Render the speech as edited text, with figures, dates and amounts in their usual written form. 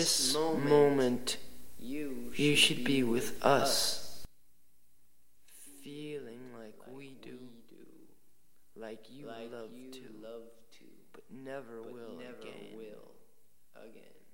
this moment you should be with us, feeling like we do, like you love to, but never will again.